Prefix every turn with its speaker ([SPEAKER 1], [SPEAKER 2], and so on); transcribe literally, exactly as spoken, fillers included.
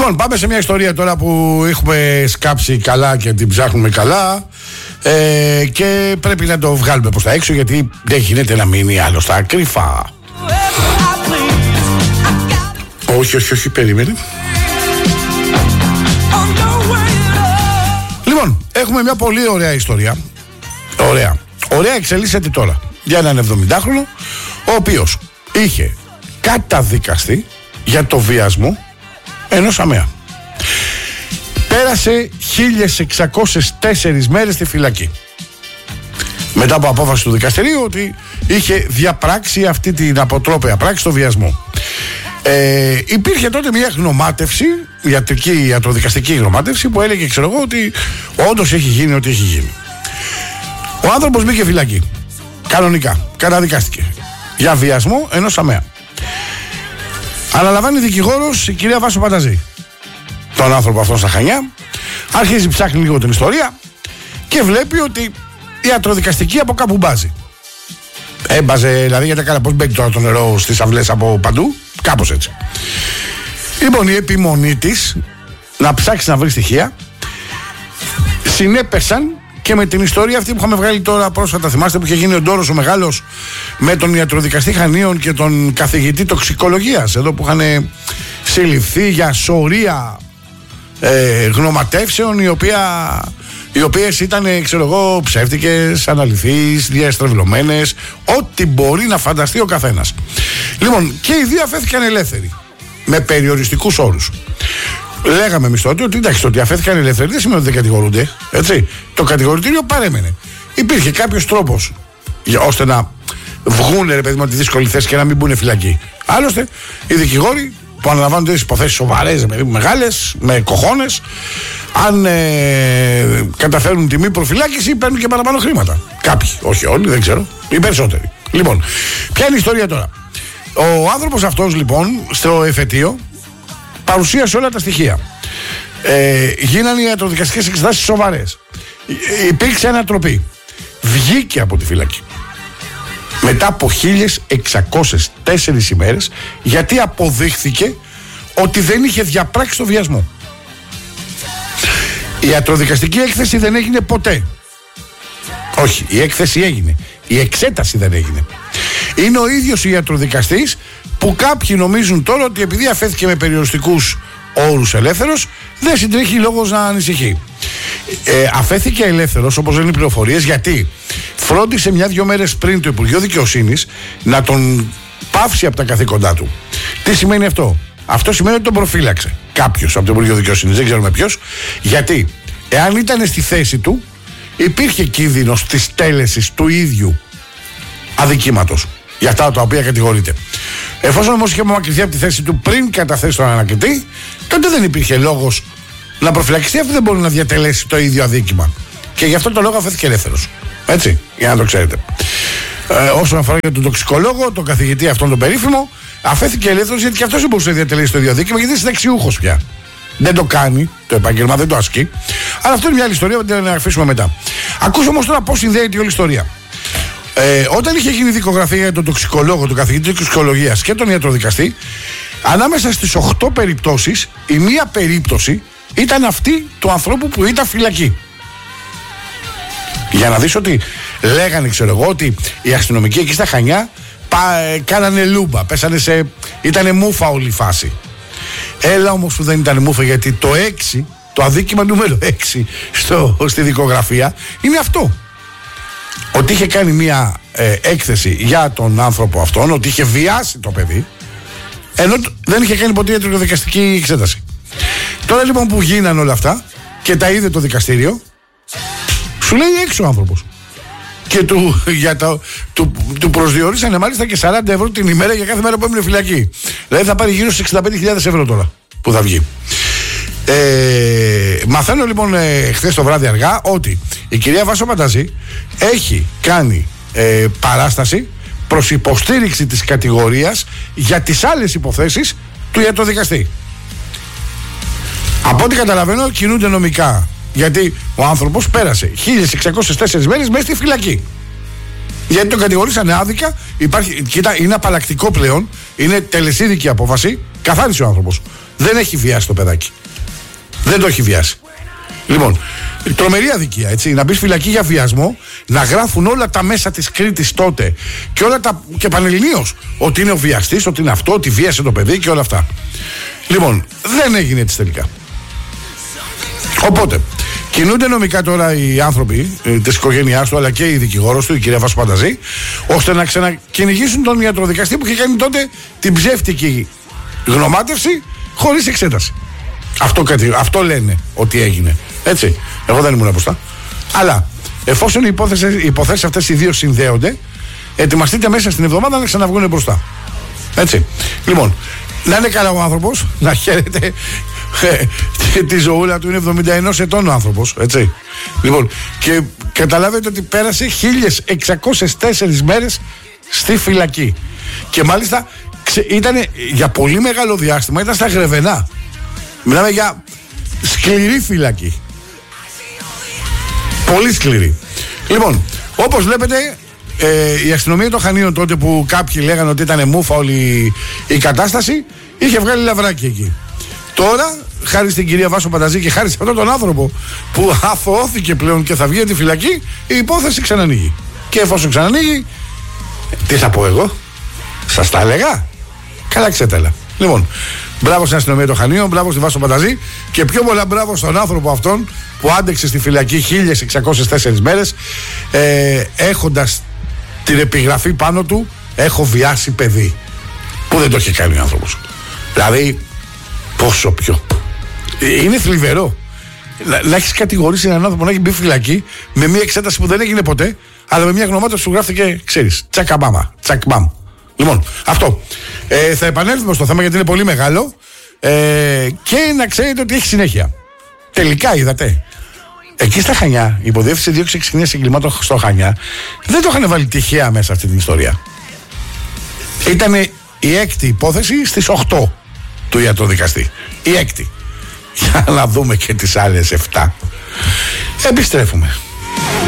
[SPEAKER 1] Λοιπόν, πάμε σε μια ιστορία τώρα που έχουμε σκάψει καλά και την ψάχνουμε καλά ε, και πρέπει να το βγάλουμε προς τα έξω, γιατί δεν γίνεται να μείνει άλλο στα κρυφά. Όχι, όχι, όχι, περίμενε. Λοιπόν, έχουμε μια πολύ ωραία ιστορία. Ωραία. Ωραία εξελίσσεται τώρα για έναν εβδομηντάχρονο, ο οποίος είχε καταδικαστεί για το βιασμό ενός αμαία. Πέρασε χίλιες εξακόσιες τέσσερις μέρες στη φυλακή, μετά από απόφαση του δικαστηρίου ότι είχε διαπράξει αυτή την αποτρόπαια πράξη, το βιασμό. Ε, υπήρχε τότε μια γνωμάτευση, ιατρική, ιατροδικαστική γνωμάτευση, που έλεγε, ξέρω εγώ, ότι όντως έχει γίνει ό,τι έχει γίνει. Ο άνθρωπος μπήκε φυλακή. Κανονικά. Καταδικάστηκε για βιασμό ενός αμαία. Αναλαμβάνει δικηγόρος η κυρία Βάσο Πανταζή τον άνθρωπο αυτόν στα Χανιά. Αρχίζει, ψάχνει λίγο την ιστορία και βλέπει ότι η ιατροδικαστική από κάπου μπάζει. Έμπαζε, δηλαδή, γιατί καλά, πώς μπαίνει τώρα το νερό στις αυλές από παντού. Κάπως έτσι. Λοιπόν, η επιμονή της να ψάξει να βρει στοιχεία συνέπεσαν και με την ιστορία αυτή που είχαμε βγάλει τώρα πρόσφατα. Θυμάστε που είχε γίνει ο ντόρος ο μεγάλος με τον ιατροδικαστή Χανίων και τον καθηγητή τοξικολογίας εδώ, που είχαν συλληφθεί για σωρία ε, γνωματεύσεων, οι, οποία, οι οποίες ήταν, ξέρω εγώ, ψεύτικες, αναλυθείς, διαστρεβλωμένες, ό,τι μπορεί να φανταστεί ο καθένας. Λοιπόν, και οι δύο αφέθηκαν ελεύθεροι με περιοριστικούς όρους. Λέγαμε εμείς τότε ότι εντάξει, το ότι αφέθηκαν ελεύθεροι δεν σημαίνει ότι δεν κατηγορούνται. Έτσι. Το κατηγορητήριο παρέμενε. Υπήρχε κάποιος τρόπος ώστε να βγουν, ρε παιδί μου, τη δύσκολη θέση και να μην μπουν φυλακή. Άλλωστε, οι δικηγόροι που αναλαμβάνουν τις υποθέσεις σοβαρές, μεγάλες, με κοχώνες, αν ε, καταφέρουν τη μη προφυλάκηση, παίρνουν και παραπάνω χρήματα. Κάποιοι, όχι όλοι, δεν ξέρω, οι περισσότεροι. Λοιπόν, ποια είναι η ιστορία τώρα? Ο άνθρωπος αυτός, λοιπόν, στο εφετείο παρουσίασε όλα τα στοιχεία. Ε, γίνανε οι ιατροδικαστικές εξετάσεις σοβαρές. Ε, υπήρξε ανατροπή. Βγήκε από τη φυλακή μετά από χίλιες εξακόσιες τέσσερις ημέρες, γιατί αποδείχθηκε ότι δεν είχε διαπράξει το βιασμό. Η ιατροδικαστική έκθεση δεν έγινε ποτέ. Όχι, η έκθεση έγινε. Η εξέταση δεν έγινε. Είναι ο ίδιος ο ιατροδικαστής που κάποιοι νομίζουν τώρα ότι επειδή αφέθηκε με περιοριστικούς όρους ελεύθερος, δεν συντρέχει λόγος να ανησυχεί. Ε, αφέθηκε ελεύθερος, όπως λένε οι πληροφορίες, γιατί φρόντισε μια-δυο μέρες πριν το Υπουργείο Δικαιοσύνης να τον πάυσει από τα καθήκοντά του. Τι σημαίνει αυτό? Αυτό σημαίνει ότι τον προφύλαξε κάποιος από το Υπουργείο Δικαιοσύνης, δεν ξέρουμε ποιος, γιατί εάν ήταν στη θέση του, υπήρχε κίνδυνος της τέλεσης του ίδιου αδικήματος για αυτά τα οποία κατηγορείται. Εφόσον όμως είχε απομακρυνθεί από τη θέση του πριν καταθέσει τον ανακριτή, τότε δεν υπήρχε λόγος να προφυλακιστεί, αφού δεν μπορεί να διατελέσει το ίδιο αδίκημα. Και γι' αυτό το λόγο αφέθηκε ελεύθερος. Έτσι, για να το ξέρετε. Ε, όσον αφορά για τον τοξικολόγο, τον καθηγητή αυτόν τον περίφημο, αφέθηκε ελεύθερος γιατί και αυτός δεν μπορούσε να διατελέσει το ίδιο αδίκημα, γιατί είναι συνταξιούχος πια. Δεν το κάνει το επάγγελμα, δεν το ασκεί. Αλλά αυτό είναι μια άλλη ιστορία που την αφήσουμε μετά. Ακούσω όμως τώρα πώς συνδέεται η όλη ιστορία. Ε, όταν είχε γίνει δικογραφία για τον τοξικολόγο, τον καθηγητή τοξικολογίας και τον ιατροδικαστή, ανάμεσα στις οκτώ περιπτώσεις, η μία περίπτωση ήταν αυτή του ανθρώπου που ήταν φυλακή. Για να δεις ότι λέγανε, ξέρω εγώ, ότι οι αστυνομικοί εκεί στα Χανιά πά, ε, κάνανε λούμπα, πέσανε σε, ήτανε μούφα όλη η φάση. Έλα όμως που δεν ήταν μούφα, γιατί το έξι, το αδίκημα νούμερο έξι στο, στη δικογραφία είναι αυτό. Ότι είχε κάνει μια ε, έκθεση για τον άνθρωπο αυτόν, ότι είχε βιάσει το παιδί, ενώ δεν είχε κάνει ποτέ ιατροδικαστική εξέταση. Τώρα λοιπόν που γίνανε όλα αυτά και τα είδε το δικαστήριο, σου λέει έξω ο άνθρωπος. Και του, για το, του, του προσδιορίσανε μάλιστα και σαράντα ευρώ την ημέρα για κάθε μέρα που έμεινε φυλακή. Δηλαδή θα πάρει γύρω στις εξήντα πέντε χιλιάδες ευρώ τώρα που θα βγει. Ε, μαθαίνω λοιπόν ε, χθες το βράδυ αργά ότι η κυρία Βάσο Πανταζή έχει κάνει ε, παράσταση προς υποστήριξη της κατηγορίας για τις άλλες υποθέσεις του ιατροδικαστή. Από ό,τι καταλαβαίνω κινούνται νομικά, γιατί ο άνθρωπος πέρασε χίλιες εξακόσιες τέσσερις μέρες μέσα στη φυλακή. Γιατί τον κατηγορήσανε άδικα. Υπάρχει, κοίτα, είναι απαλλακτικό πλέον. Είναι τελεσίδικη απόφαση. Καθάρισε ο άνθρωπος. Δεν έχει βιάσει το παιδάκι. Δεν το έχει βιάσει. Λοιπόν, τρομερή αδικία, έτσι. Να μπει φυλακή για βιασμό, να γράφουν όλα τα μέσα της Κρήτης τότε και όλα τα. Και πανελληνίως ότι είναι ο βιαστής, ότι είναι αυτό, ότι βίασε το παιδί και όλα αυτά. Λοιπόν, δεν έγινε έτσι τελικά. Οπότε, κινούνται νομικά τώρα οι άνθρωποι ε, της οικογένειάς του, αλλά και η δικηγόρος του, η κυρία Βάσο Πανταζή, ώστε να ξανακυνηγήσουν τον ιατροδικαστή που είχε κάνει τότε την ψεύτικη γνωμάτευση χωρίς εξέταση. Αυτό, αυτό λένε ότι έγινε. Έτσι. Εγώ δεν ήμουν μπροστά. Αλλά εφόσον οι, υπόθεση, οι υποθέσεις αυτές οι δύο συνδέονται, ετοιμαστείτε μέσα στην εβδομάδα να ξαναβγούν μπροστά. Έτσι. Λοιπόν, να είναι καλά ο άνθρωπος, να χαίρεται ε, τη ζωούλα του, είναι εβδομήντα ένα ετών ο άνθρωπος. Έτσι. Λοιπόν, και καταλάβετε ότι πέρασε χίλιες εξακόσιες τέσσερις μέρες στη φυλακή. Και μάλιστα ήταν για πολύ μεγάλο διάστημα, ήταν στα Γρεβενά. Μιλάμε για σκληρή φυλακή. Πολύ σκληρή. Λοιπόν, όπως βλέπετε, ε, η αστυνομία των Χανίων τότε που κάποιοι λέγανε ότι ήταν μούφα όλη η κατάσταση, είχε βγάλει λαβράκι εκεί. Τώρα, χάρη στην κυρία Βάσο Πανταζή και χάρη σε αυτόν τον άνθρωπο που αθωώθηκε πλέον και θα βγει από τη φυλακή, η υπόθεση ξανανοίγει. Και εφόσον ξανανοίγει, τι θα πω εγώ, σας τα έλεγα. Καλά ξέτελα. Λοιπόν, μπράβο στην αστυνομία των Χανίων, μπράβο στη Βάσο Πανταζή και πιο πολλά μπράβο στον άνθρωπο αυτόν που άντεξε στη φυλακή χίλιες εξακόσιες τέσσερις μέρες, ε, έχοντας την επιγραφή πάνω του «Έχω βιάσει παιδί», που δεν το είχε κάνει ο άνθρωπος. Δηλαδή, πόσο πιο. Είναι θλιβερό να, να έχεις κατηγορήσει έναν άνθρωπο να έχει μπει φυλακή με μια εξέταση που δεν έγινε ποτέ, αλλά με μια γνωμάτευση που γράφτηκε, ξέρεις, τσακαμπάμα, τσακμπάμ. Λοιπόν, αυτό. Ε, θα επανέλθουμε στο θέμα γιατί είναι πολύ μεγάλο ε, και να ξέρετε ότι έχει συνέχεια. Τελικά είδατε. Εκεί στα Χανιά, η υποδιεύθυνση δίωξη εξυγνίας εγκλημάτων στο Χανιά δεν το είχαν βάλει τυχαία μέσα αυτή την ιστορία. Ήταν η έκτη υπόθεση στις οκτώ του ιατροδικαστή. Η έκτη. Για να δούμε και τις άλλες εφτά. Επιστρέφουμε.